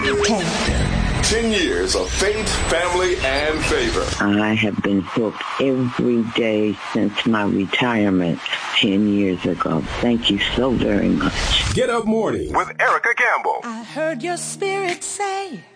10 years of faith, family, and favor. I have been hooked every day since my retirement 10 years ago. Thank you so very much. Get Up Morning with Erica Campbell. I heard your spirit say